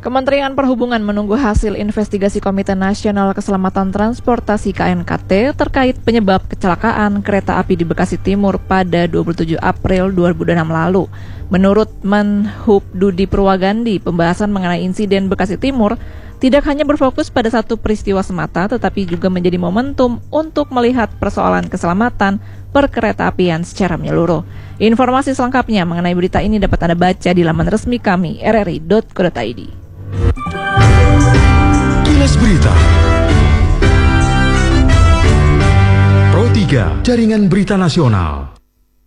Kementerian Perhubungan menunggu hasil investigasi Komite Nasional Keselamatan Transportasi (KNKT) terkait penyebab kecelakaan kereta api di Bekasi Timur pada 27 April 2006 lalu. Menurut Menhub Dudi Purwagandi, pembahasan mengenai insiden Bekasi Timur tidak hanya berfokus pada satu peristiwa semata, tetapi juga menjadi momentum untuk melihat persoalan keselamatan perkeretaapian secara menyeluruh. Informasi selengkapnya mengenai berita ini dapat Anda baca di laman resmi kami, rri.co.id. Kilas Berita Pro 3 Jaringan Berita Nasional.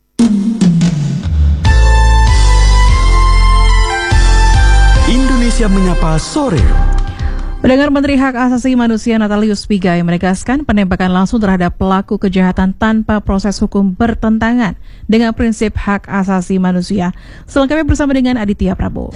Indonesia Menyapa Sore. Pendengar, Menteri Hak Asasi Manusia Natalius Pigai menegaskan penembakan langsung terhadap pelaku kejahatan tanpa proses hukum bertentangan dengan prinsip hak asasi manusia. Selengkapnya bersama dengan Aditya Prabowo.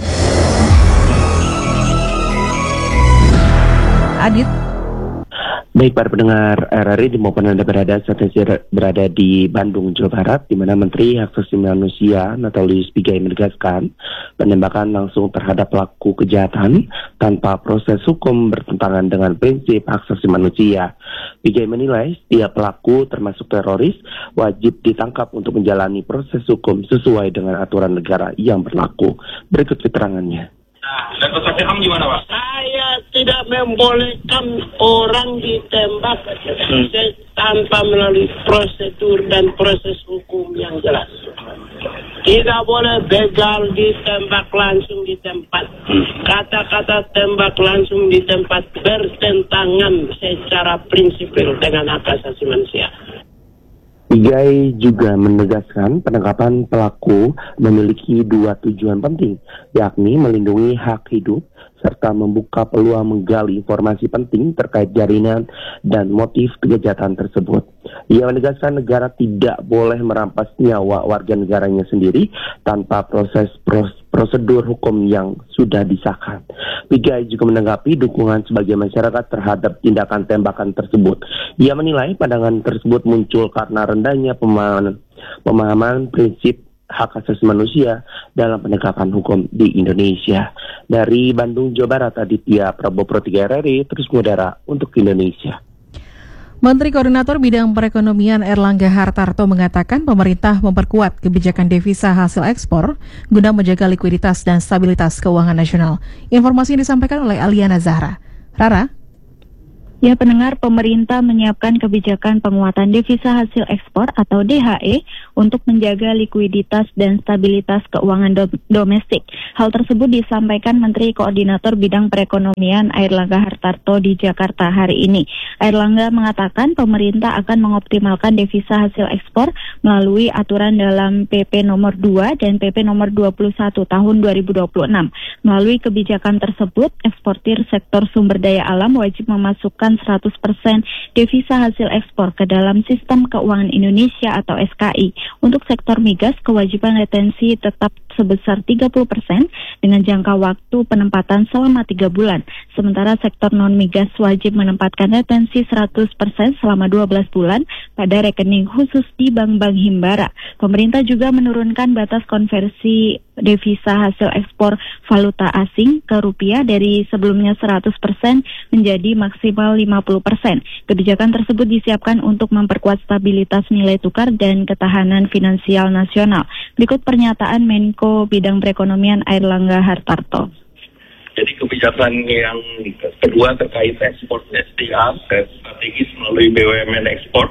Adit. Baik, para pendengar RRI dimanapun Anda berada, saat ini berada di Bandung, Jawa Barat, di mana Menteri Hak Asasi Manusia Natalius Pigai menegaskan penembakan langsung terhadap pelaku kejahatan tanpa proses hukum bertentangan dengan prinsip hak asasi manusia. Pigai menilai setiap pelaku termasuk teroris wajib ditangkap untuk menjalani proses hukum sesuai dengan aturan negara yang berlaku. Berikut keterangannya. Dan Ustaz Ilham gimana, Pak? Saya tidak membolehkan orang ditembak tanpa melalui prosedur dan proses hukum yang jelas. Tidak boleh begal ditembak langsung di tempat. Kata-kata tembak langsung di tempat bertentangan secara prinsipil dengan hak asasi manusia. Pigai juga menegaskan penangkapan pelaku memiliki dua tujuan penting, yakni melindungi hak hidup serta membuka peluang menggali informasi penting terkait jaringan dan motif kejahatan tersebut. Ia menegaskan negara tidak boleh merampas nyawa warga negaranya sendiri tanpa prosedur hukum yang sudah disahkan. Pigai juga menanggapi dukungan sebagian masyarakat terhadap tindakan tembakan tersebut. Ia menilai pandangan tersebut muncul karena rendahnya pemahaman prinsip hak asasi manusia dalam penegakan hukum di Indonesia. Dari Bandung, Jawa Barat, Aditya Prabowo, Pro 3 RRI, terus mengudara untuk Indonesia. Menteri Koordinator Bidang Perekonomian Airlangga Hartarto mengatakan pemerintah memperkuat kebijakan devisa hasil ekspor guna menjaga likuiditas dan stabilitas keuangan nasional. Informasi yang disampaikan oleh Aliana Zahra. Rara? Ya, pendengar, pemerintah menyiapkan kebijakan penguatan devisa hasil ekspor atau DHE untuk menjaga likuiditas dan stabilitas keuangan domestik. Hal tersebut disampaikan Menteri Koordinator Bidang Perekonomian Airlangga Hartarto di Jakarta hari ini. Airlangga mengatakan pemerintah akan mengoptimalkan devisa hasil ekspor melalui aturan dalam PP nomor 2 dan PP nomor 21 tahun 2026. Melalui kebijakan tersebut, eksportir sektor sumber daya alam wajib memasukkan 100% devisa hasil ekspor ke dalam sistem keuangan Indonesia atau SKI. Untuk sektor migas, kewajiban retensi tetap sebesar 30% dengan jangka waktu penempatan selama 3 bulan. Sementara sektor non-migas wajib menempatkan retensi 100% selama 12 bulan pada rekening khusus di bank-bank Himbara. Pemerintah juga menurunkan batas konversi devisa hasil ekspor valuta asing ke rupiah dari sebelumnya 100% menjadi maksimal 50%. Kebijakan tersebut disiapkan untuk memperkuat stabilitas nilai tukar dan ketahanan finansial nasional. Berikut pernyataan Menko Bidang Perekonomian Airlangga Hartarto. Jadi kebijakan yang kedua terkait ekspor SDA, strategis melalui BUMN ekspor.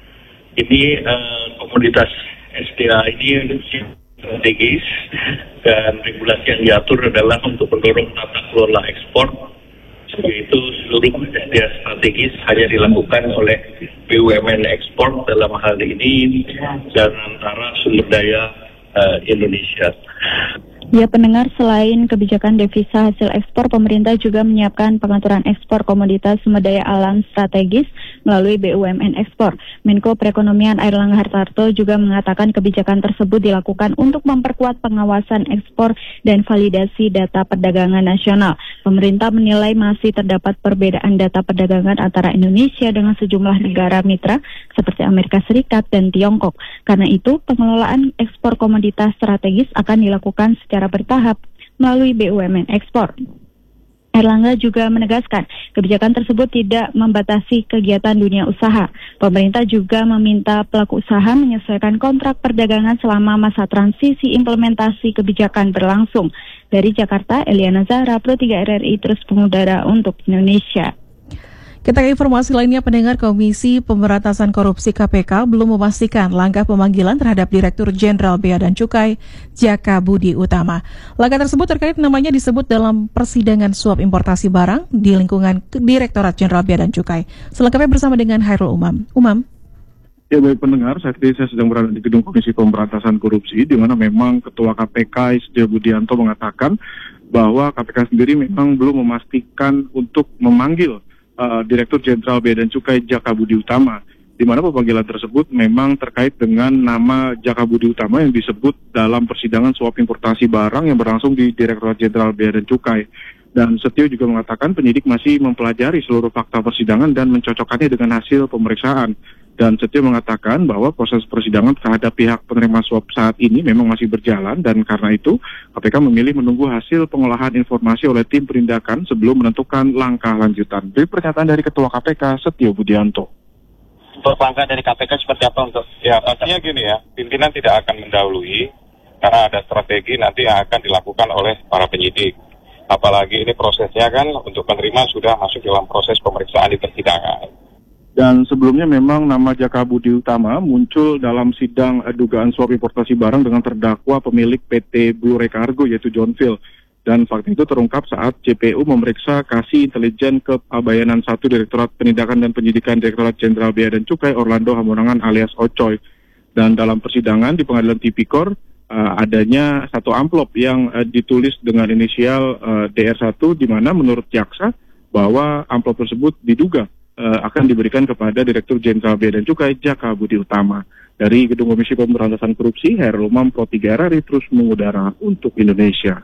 Ini komoditas SDA ini strategis dan regulasi yang diatur adalah untuk mendorong tata kelola ekspor, yaitu seluruh SDA strategis hanya dilakukan oleh BUMN ekspor dalam hal ini dan antara sumber daya Indonesia. Ya, pendengar, selain kebijakan devisa hasil ekspor, pemerintah juga menyiapkan pengaturan ekspor komoditas sumber daya alam strategis melalui BUMN ekspor. Menko Perekonomian Airlangga Hartarto juga mengatakan kebijakan tersebut dilakukan untuk memperkuat pengawasan ekspor dan validasi data perdagangan nasional. Pemerintah menilai masih terdapat perbedaan data perdagangan antara Indonesia dengan sejumlah negara mitra seperti Amerika Serikat dan Tiongkok. Karena itu, pengelolaan ekspor komoditas strategis akan dilakukan secara bertahap melalui BUMN ekspor. Erlangga juga menegaskan kebijakan tersebut tidak membatasi kegiatan dunia usaha. Pemerintah juga meminta pelaku usaha menyesuaikan kontrak perdagangan selama masa transisi implementasi kebijakan berlangsung. Dari Jakarta, Eliana Zahra, Pro 3 RRI terus mengudara untuk Indonesia. Kita ke informasi lainnya, pendengar. Komisi Pemberantasan Korupsi KPK belum memastikan langkah pemanggilan terhadap Direktur Jenderal Bea dan Cukai Jaka Budi Utama. Langkah tersebut terkait namanya disebut dalam persidangan suap importasi barang di lingkungan Direktorat Jenderal Bea dan Cukai. Selengkapnya bersama dengan Hairul Umam. Ya, baik pendengar, saat ini saya sedang berada di gedung Komisi Pemberantasan Korupsi, di mana memang Ketua KPK Istio Budianto mengatakan bahwa KPK sendiri memang belum memastikan untuk memanggil Direktur Jenderal Bea dan Cukai Jaka Budi Utama, di mana pemanggilan tersebut memang terkait dengan nama Jaka Budi Utama yang disebut dalam persidangan suap importasi barang yang berlangsung di Direktorat Jenderal Bea dan Cukai. Dan Setio juga mengatakan penyidik masih mempelajari seluruh fakta persidangan dan mencocokkannya dengan hasil pemeriksaan. Dan Setio mengatakan bahwa proses persidangan terhadap pihak penerima suap saat ini memang masih berjalan, dan karena itu KPK memilih menunggu hasil pengolahan informasi oleh tim penindakan sebelum menentukan langkah lanjutan. Dari pernyataan dari Ketua KPK Setio Budianto. Untuk langkah dari KPK seperti apa untuk? Ya pastinya gini ya, pimpinan tidak akan mendahului karena ada strategi nanti yang akan dilakukan oleh para penyidik. Apalagi ini prosesnya kan untuk penerima sudah masuk dalam proses pemeriksaan di persidangan. Dan sebelumnya memang nama Jaka Budi Utama muncul dalam sidang dugaan suap importasi barang dengan terdakwa pemilik PT Blue Ray Cargo yaitu John Phil. Dan fakta itu terungkap saat JPU memeriksa Kasih Intelijen Kepabayanan 1 Direktorat Penindakan dan Penyidikan Direktorat Jenderal Bea dan Cukai Orlando Hamonangan alias Ocoy. Dan dalam persidangan di Pengadilan Tipikor adanya satu amplop yang ditulis dengan inisial DR1, di mana menurut jaksa bahwa amplop tersebut diduga akan diberikan kepada Direktur Jenderal Bea dan Cukai Jaka Budi Utama. Dari Gedung Komisi Pemberantasan Korupsi, Hairul Umam, Pro 3 RRI terus mengudara untuk Indonesia.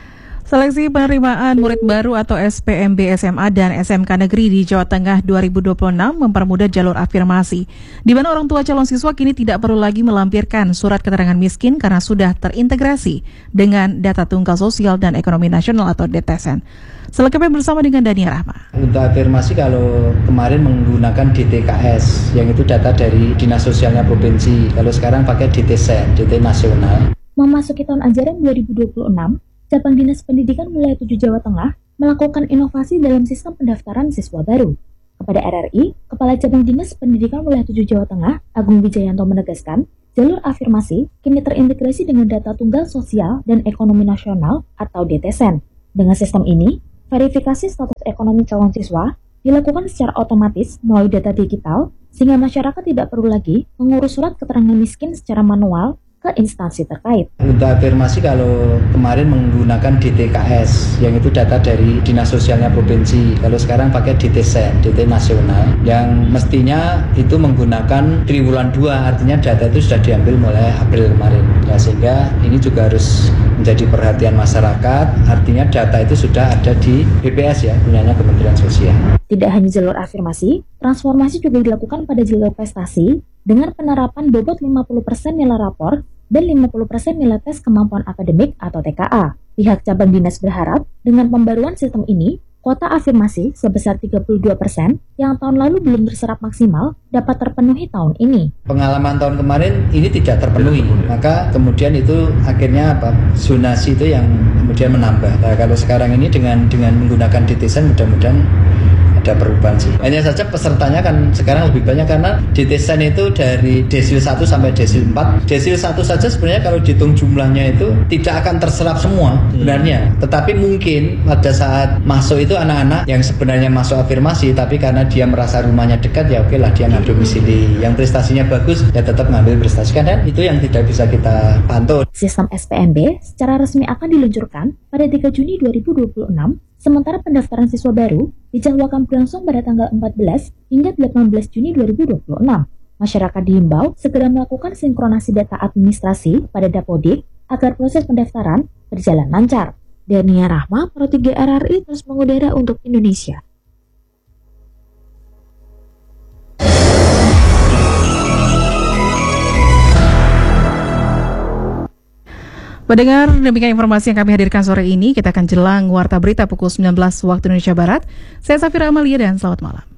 Seleksi penerimaan murid baru atau SPMB SMA dan SMK Negeri di Jawa Tengah 2026 mempermudah jalur afirmasi, di mana orang tua calon siswa kini tidak perlu lagi melampirkan surat keterangan miskin karena sudah terintegrasi dengan Data Tunggal Sosial dan Ekonomi Nasional atau DTSN. Selengkapnya bersama dengan Dania Rahma. Untuk afirmasi kalau kemarin menggunakan DTKS, yang itu data dari Dinas Sosialnya Provinsi. Kalau sekarang pakai DTSN, DT Nasional. Memasuki tahun ajaran 2026, Cabang Dinas Pendidikan Wilayah 7 Jawa Tengah melakukan inovasi dalam sistem pendaftaran siswa baru. Kepada RRI, Kepala Cabang Dinas Pendidikan Wilayah 7 Jawa Tengah, Agung Wijayanto menegaskan, jalur afirmasi kini terintegrasi dengan Data Tunggal Sosial dan Ekonomi Nasional atau DTSN. Dengan sistem ini, verifikasi status ekonomi calon siswa dilakukan secara otomatis melalui data digital, sehingga masyarakat tidak perlu lagi mengurus surat keterangan miskin secara manual ke instansi terkait. Untuk afirmasi kalau kemarin menggunakan DTKS, yang itu data dari Dinas Sosialnya Provinsi. Kalau sekarang pakai DTSN, DT Nasional, yang mestinya itu menggunakan triwulan 2, artinya data itu sudah diambil mulai April kemarin. Nah, sehingga ini juga harus menjadi perhatian masyarakat, artinya data itu sudah ada di BPS ya, punyanya Kementerian Sosial. Tidak hanya jalur afirmasi, transformasi juga dilakukan pada jalur prestasi dengan penerapan bobot 50% nilai rapor dan 50% nilai tes kemampuan akademik atau TKA. Pihak cabang dinas berharap dengan pembaruan sistem ini, kuota afirmasi sebesar 32% yang tahun lalu belum terserap maksimal dapat terpenuhi tahun ini. Pengalaman tahun kemarin ini tidak terpenuhi, maka kemudian itu akhirnya zonasi itu yang kemudian menambah. Nah, kalau sekarang ini dengan menggunakan DTSN mudah-mudahan ada perubahan sih. Hanya saja pesertanya kan sekarang lebih banyak karena DTSN itu dari desil 1 sampai desil 4. Desil 1 saja sebenarnya kalau dihitung jumlahnya itu tidak akan terserap semua sebenarnya. Tetapi mungkin pada saat masuk itu anak-anak yang sebenarnya masuk afirmasi, tapi karena dia merasa rumahnya dekat, ya oke lah dia ngambil domisili. Yang prestasinya bagus ya tetap ngambil prestasi, kan itu yang tidak bisa kita pantau. Sistem SPMB secara resmi akan diluncurkan pada 3 Juni 2026. Sementara pendaftaran siswa baru dijadwalkan berlangsung pada tanggal 14 hingga 18 Juni 2026. Masyarakat diimbau segera melakukan sinkronasi data administrasi pada Dapodik agar proses pendaftaran berjalan lancar. Dania Rahma, Pro 3 RRI terus mengudara untuk Indonesia. Pendengar, demikian informasi yang kami hadirkan sore ini. Kita akan jelang Warta Berita pukul 19 waktu Indonesia Barat. Saya Safira Amalia dan selamat malam.